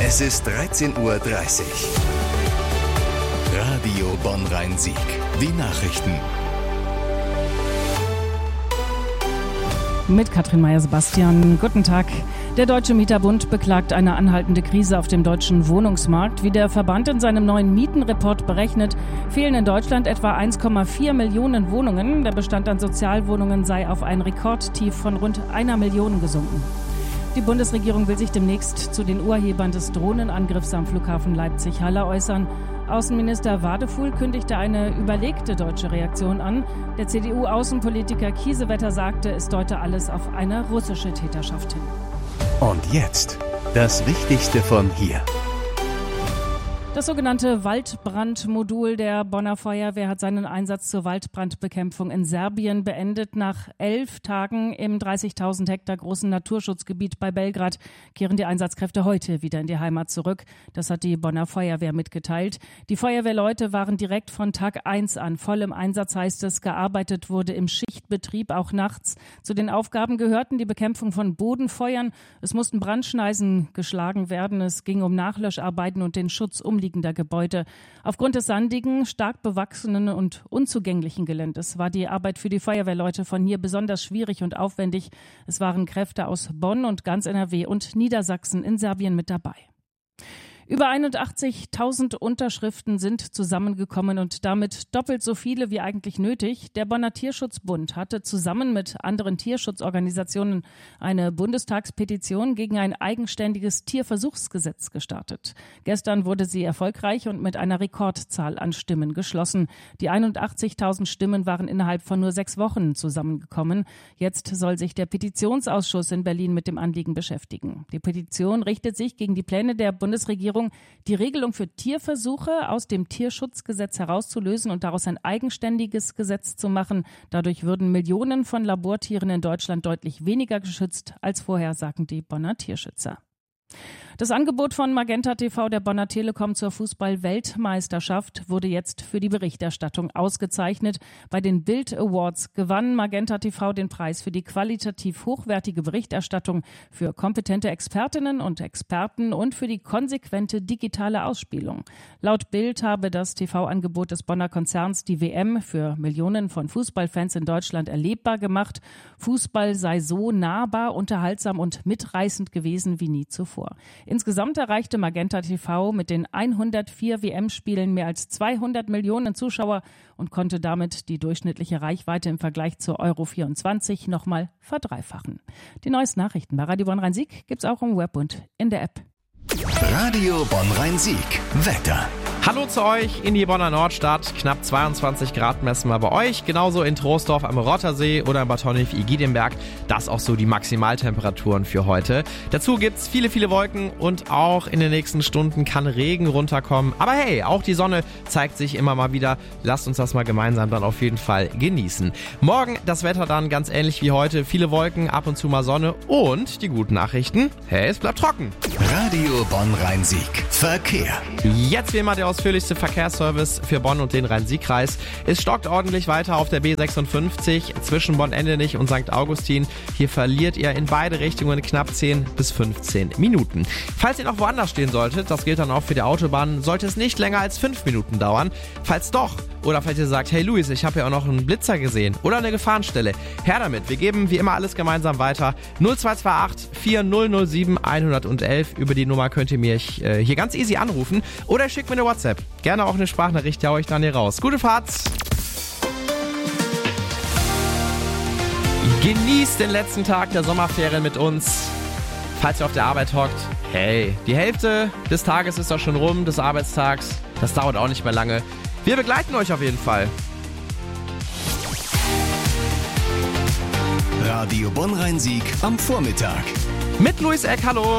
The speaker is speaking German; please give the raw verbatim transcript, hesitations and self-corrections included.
Es ist dreizehn Uhr dreißig. Radio Bonn-Rhein-Sieg. Die Nachrichten. Mit Katrin Meyer-Sebastian. Guten Tag. Der Deutsche Mieterbund beklagt eine anhaltende Krise auf dem deutschen Wohnungsmarkt. Wie der Verband in seinem neuen Mietenreport berechnet, fehlen in Deutschland etwa eins Komma vier Millionen Wohnungen. Der Bestand an Sozialwohnungen sei auf ein Rekordtief von rund einer Million gesunken. Die Bundesregierung will sich demnächst zu den Urhebern des Drohnenangriffs am Flughafen Leipzig-Halle äußern. Außenminister Wadefuhl kündigte eine überlegte deutsche Reaktion an. Der C D U-Außenpolitiker Kiesewetter sagte, es deute alles auf eine russische Täterschaft hin. Und jetzt das Wichtigste von hier. Das sogenannte Waldbrandmodul der Bonner Feuerwehr hat seinen Einsatz zur Waldbrandbekämpfung in Serbien beendet. Nach elf Tagen im dreißigtausend Hektar großen Naturschutzgebiet bei Belgrad kehren die Einsatzkräfte heute wieder in die Heimat zurück. Das hat die Bonner Feuerwehr mitgeteilt. Die Feuerwehrleute waren direkt von Tag eins an voll im Einsatz, heißt es. Gearbeitet wurde im Schichtbetrieb, auch nachts. Zu den Aufgaben gehörten die Bekämpfung von Bodenfeuern. Es mussten Brandschneisen geschlagen werden. Es ging um Nachlöscharbeiten und den Schutz umliegender Gebäude. Aufgrund des sandigen, stark bewachsenen und unzugänglichen Geländes war die Arbeit für die Feuerwehrleute von hier besonders schwierig und aufwendig. Es waren Kräfte aus Bonn und ganz N R W und Niedersachsen in Serbien mit dabei. Über einundachtzigtausend Unterschriften sind zusammengekommen und damit doppelt so viele wie eigentlich nötig. Der Bonner Tierschutzbund hatte zusammen mit anderen Tierschutzorganisationen eine Bundestagspetition gegen ein eigenständiges Tierversuchsgesetz gestartet. Gestern wurde sie erfolgreich und mit einer Rekordzahl an Stimmen geschlossen. Die einundachtzigtausend Stimmen waren innerhalb von nur sechs Wochen zusammengekommen. Jetzt soll sich der Petitionsausschuss in Berlin mit dem Anliegen beschäftigen. Die Petition richtet sich gegen die Pläne der Bundesregierung, die Regelung für Tierversuche aus dem Tierschutzgesetz herauszulösen und daraus ein eigenständiges Gesetz zu machen. Dadurch würden Millionen von Labortieren in Deutschland deutlich weniger geschützt als vorher, sagen die Bonner Tierschützer. Das Angebot von Magenta T V der Bonner Telekom zur Fußball-Weltmeisterschaft wurde jetzt für die Berichterstattung ausgezeichnet. Bei den Bild Awards gewann Magenta T V den Preis für die qualitativ hochwertige Berichterstattung, für kompetente Expertinnen und Experten und für die konsequente digitale Ausspielung. Laut Bild habe das T V-Angebot des Bonner Konzerns die W M für Millionen von Fußballfans in Deutschland erlebbar gemacht. Fußball sei so nahbar, unterhaltsam und mitreißend gewesen wie nie zuvor. Insgesamt erreichte Magenta T V mit den hundertvier W M-Spielen mehr als zweihundert Millionen Zuschauer und konnte damit die durchschnittliche Reichweite im Vergleich zur Euro vierundzwanzig nochmal verdreifachen. Die neuesten Nachrichten bei Radio Bonn-Rhein-Sieg gibt's auch im Web und in der App. Radio Bonn-Rhein-Sieg. Wetter. Hallo zu euch in die Bonner Nordstadt. Knapp zweiundzwanzig Grad messen wir bei euch. Genauso in Troisdorf am Rottersee oder in Bad Honnef-Igidemberg. Das auch so die Maximaltemperaturen für heute. Dazu gibt's viele, viele Wolken und auch in den nächsten Stunden kann Regen runterkommen. Aber hey, auch die Sonne zeigt sich immer mal wieder. Lasst uns das mal gemeinsam dann auf jeden Fall genießen. Morgen das Wetter dann ganz ähnlich wie heute. Viele Wolken, ab und zu mal Sonne und die guten Nachrichten. Hey, es bleibt trocken. Radio Bonn-Rhein-Sieg. Verkehr. Jetzt wie immer der ausführlichste Verkehrsservice für Bonn und den Rhein-Sieg-Kreis. Es stockt ordentlich weiter auf der B sechsundfünfzig zwischen Bonn-Endenich und Sankt Augustin. Hier verliert ihr in beide Richtungen knapp zehn bis fünfzehn Minuten. Falls ihr noch woanders stehen solltet, das gilt dann auch für die Autobahn, sollte es nicht länger als fünf Minuten dauern. Falls doch, oder falls ihr sagt, hey Luis, ich habe ja auch noch einen Blitzer gesehen oder eine Gefahrenstelle, her damit. Wir geben wie immer alles gemeinsam weiter. null zwei zwei acht vier null null sieben eins eins eins. Über die Nummer könnt ihr mich äh, hier ganz easy anrufen oder schickt mir eine WhatsApp. Gerne auch eine Sprachnachricht, die hau ich dann hier raus. Gute Fahrt! Genießt den letzten Tag der Sommerferien mit uns. Falls ihr auf der Arbeit hockt, hey, die Hälfte des Tages ist doch schon rum, des Arbeitstags. Das dauert auch nicht mehr lange. Wir begleiten euch auf jeden Fall. Radio Bonn-Rhein-Sieg am Vormittag. Mit Luis Eck, hallo.